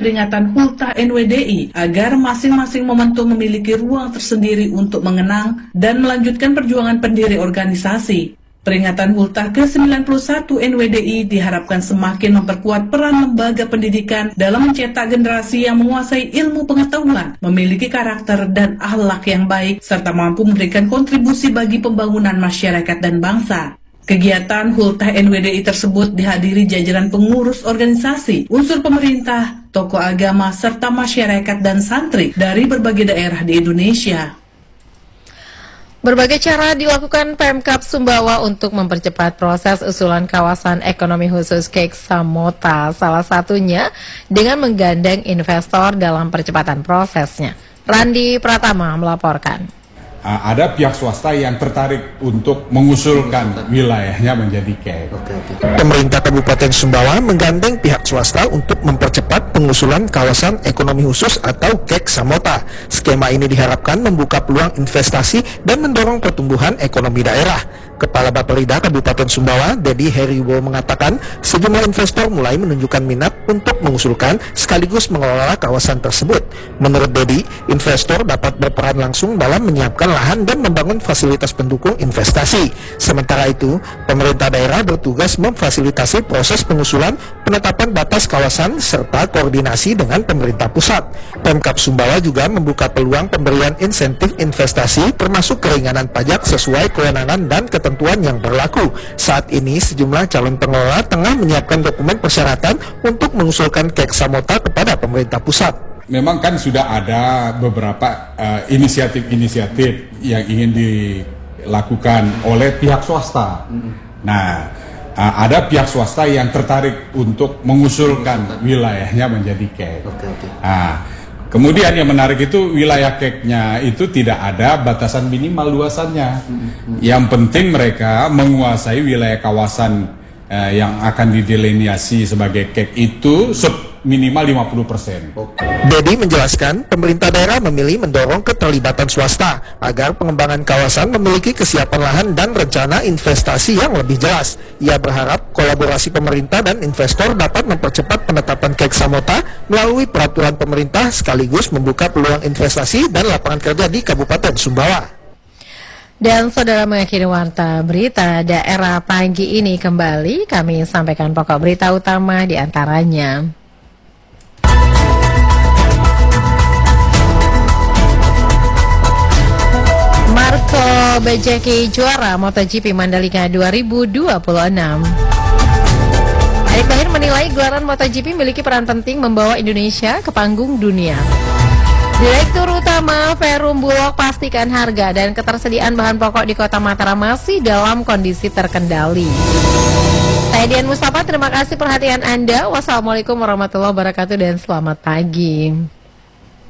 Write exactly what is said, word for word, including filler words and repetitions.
peringatan Hultah N W D I agar masing-masing momentum memiliki ruang tersendiri untuk mengenang dan melanjutkan perjuangan pendiri organisasi. Peringatan Hultah ke sembilan puluh satu N W D I diharapkan semakin memperkuat peran lembaga pendidikan dalam mencetak generasi yang menguasai ilmu pengetahuan, memiliki karakter dan akhlak yang baik, serta mampu memberikan kontribusi bagi pembangunan masyarakat dan bangsa. Kegiatan Hultah N W D I tersebut dihadiri jajaran pengurus organisasi, unsur pemerintah, tokoh agama, serta masyarakat dan santri dari berbagai daerah di Indonesia. Berbagai cara dilakukan Pemkab Sumbawa untuk mempercepat proses usulan kawasan ekonomi khusus Kek Samota, salah satunya dengan menggandeng investor dalam percepatan prosesnya. Randi Pratama melaporkan. Ada pihak swasta yang tertarik untuk mengusulkan wilayahnya menjadi Kek. Pemerintah Kabupaten Sumbawa menggandeng pihak swasta untuk mempercepat pengusulan kawasan ekonomi khusus atau Kek Samota. Skema ini diharapkan membuka peluang investasi dan mendorong pertumbuhan ekonomi daerah. Kepala Bapelida Kabupaten Sumbawa, Dedi Heriwo, mengatakan sejumlah investor mulai menunjukkan minat untuk mengusulkan sekaligus mengelola kawasan tersebut. Menurut Dedi, investor dapat berperan langsung dalam menyiapkan lahan dan membangun fasilitas pendukung investasi. Sementara itu, pemerintah daerah bertugas memfasilitasi proses pengusulan, penetapan batas kawasan, serta koordinasi dengan pemerintah pusat. Pemkab Sumbawa juga membuka peluang pemberian insentif investasi termasuk keringanan pajak sesuai kewenangan dan ketentuan yang berlaku. Saat ini, sejumlah calon pengelola tengah menyiapkan dokumen persyaratan untuk mengusulkan Kek Samota kepada pemerintah pusat. Memang kan sudah ada beberapa inisiatif-inisiatif uh, yang ingin dilakukan oleh pihak swasta. Nah, uh, ada pihak swasta yang tertarik untuk mengusulkan wilayahnya menjadi Kek. Nah, kemudian yang menarik itu wilayah Keknya itu tidak ada batasan minimal luasannya. Yang penting mereka menguasai wilayah kawasan uh, yang akan didelineasi sebagai Kek itu minimal lima puluh persen. Dedi menjelaskan, pemerintah daerah memilih mendorong keterlibatan swasta agar pengembangan kawasan memiliki kesiapan lahan dan rencana investasi yang lebih jelas. Ia berharap kolaborasi pemerintah dan investor dapat mempercepat penetapan Kek Samota melalui peraturan pemerintah sekaligus membuka peluang investasi dan lapangan kerja di Kabupaten Sumbawa. Dan saudara, mengakhiri warta berita daerah pagi ini kembali kami sampaikan pokok berita utama di antaranya. Marco Bezzecchi juara MotoGP Mandalika dua ribu dua puluh enam. Erick Thohir menilai gelaran MotoGP memiliki peran penting membawa Indonesia ke panggung dunia. Direktur Utama Perum Bulog pastikan harga dan ketersediaan bahan pokok di Kota Mataram masih dalam kondisi terkendali. Saya Dian Mustafa, terima kasih perhatian Anda. Wassalamualaikum warahmatullahi wabarakatuh dan selamat pagi.